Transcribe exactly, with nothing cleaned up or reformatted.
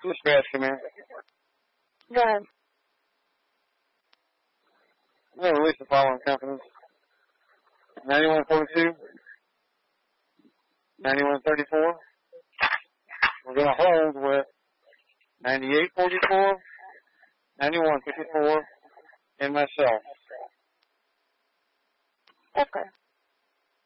Dispatch, come in. Go ahead. We'll release the following companies. ninety-one forty-two, ninety-one thirty-four. We're going to hold with ninety-eight forty-four, ninety-one fifty-four, and myself. Okay.